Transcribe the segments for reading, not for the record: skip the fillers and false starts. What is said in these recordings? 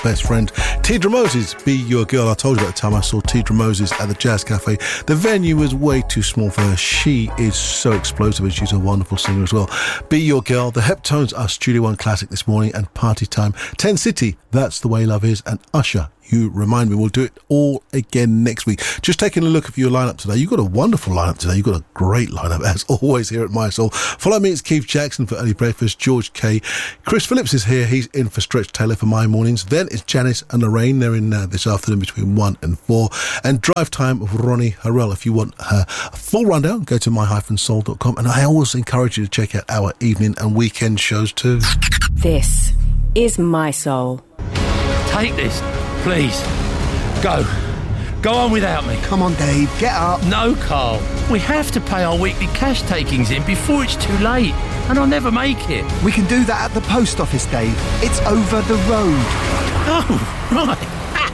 best friend, Tidra Moses, Be Your Girl. I told you about the time I saw Tidra Moses at the Jazz Cafe. The venue was way too small for her. She is so explosive and she's a wonderful singer as well. Be Your Girl. The Heptones are Studio One classic this morning, and Party Time. 10 City, That's the Way Love Is, and Usher, You Remind Me. We'll do it all again next week. Just taking a look at your lineup today. You've got a wonderful lineup today. You've got a great lineup, as always, here at My Soul. Follow me, it's Keith Jackson for Early Breakfast. George K. Chris Phillips is here. He's in for Stretch Taylor for My Mornings. Then it's Janice and Lorraine. They're in this afternoon between 1 and 4. And Drive Time with Ronnie Harrell. If you want her full rundown, go to my-soul.com. And I always encourage you to check out our evening and weekend shows too. This is My Soul. Take this, please. Go. Go on without me. Come on, Dave, get up. No, Carl. We have to pay our weekly cash takings in before it's too late, and I'll never make it. We can do that at the post office, Dave. It's over the road. Oh, right.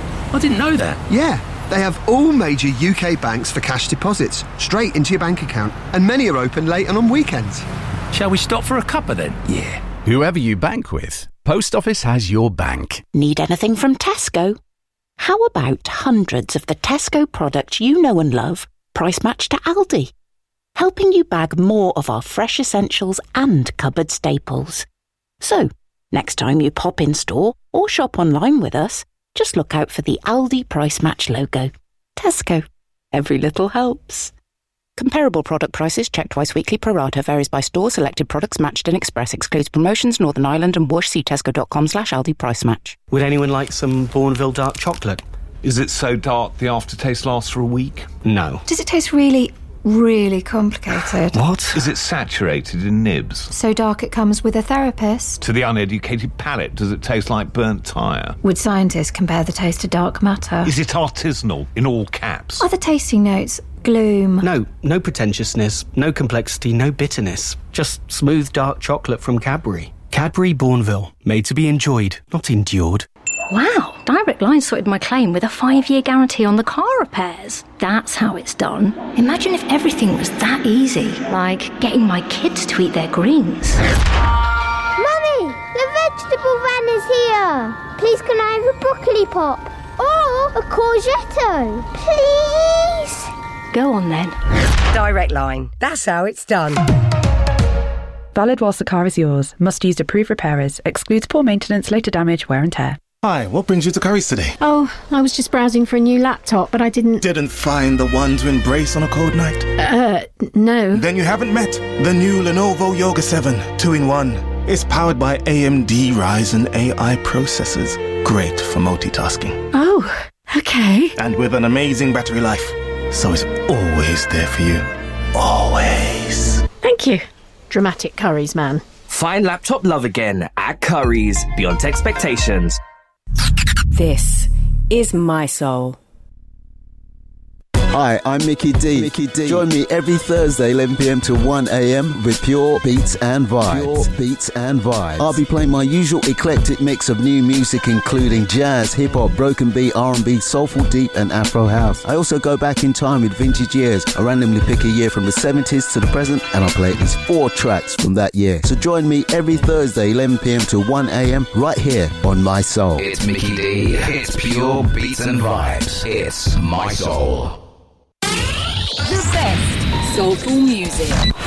I didn't know that. Yeah, they have all major UK banks for cash deposits, straight into your bank account, and many are open late and on weekends. Shall we stop for a cuppa then? Yeah. Whoever you bank with, Post Office has your bank. Need anything from Tesco? How about hundreds of the Tesco products you know and love, price matched to Aldi? Helping you bag more of our fresh essentials and cupboard staples. So, next time you pop in store or shop online with us, just look out for the Aldi Price Match logo. Tesco. Every little helps. Comparable product prices checked twice weekly pro rata. Varies by store. Selected products matched in Express. Excludes promotions. Northern Ireland and Whoosh. See tesco.com/Aldi Price Match. Would anyone like some Bourneville dark chocolate? Is it so dark the aftertaste lasts for a week? No. Does it taste really, really complicated? What? Is it saturated in nibs? So dark it comes with a therapist? To the uneducated palate, does it taste like burnt tyre? Would scientists compare the taste to dark matter? Is it artisanal, in all caps? Are the tasting notes gloom? No pretentiousness, no complexity, no bitterness. Just smooth dark chocolate from Cadbury. Cadbury Bourneville, made to be enjoyed, not endured. Wow, Direct Line sorted my claim with a 5-year guarantee on the car repairs. That's how it's done. Imagine if everything was that easy, like getting my kids to eat their greens. Mummy, the vegetable van is here. Please can I have a broccoli pop? Or a courgette? Please? Go on then. Direct Line. That's how it's done. Valid whilst the car is yours. Must use approved repairers. Excludes poor maintenance, later damage, wear and tear. Hi, what brings you to Currys today? Oh, I was just browsing for a new laptop, but I didn't find the one to embrace on a cold night? No. Then you haven't met the new Lenovo Yoga 7 2-in-1. It's powered by AMD Ryzen AI processors. Great for multitasking. Oh, okay. And with an amazing battery life. So it's always there for you. Always. Thank you. Dramatic Currys man. Find laptop love again at Currys. Beyond expectations. This is My Soul. Hi, I'm Mickey D. Join me every Thursday, 11 p.m. to 1 a.m. with Pure Beats and Vibes. I'll be playing my usual eclectic mix of new music, including jazz, hip-hop, broken beat, R&B, soulful deep, and Afro house. I also go back in time with vintage years. I randomly pick a year from the 70s to the present, and I'll play at least 4 tracks from that year. So join me every Thursday, 11 p.m. to 1 a.m. right here on My Soul. It's Mickey D. It's Pure Beats and Vibes. It's My Soul. The best soulful music.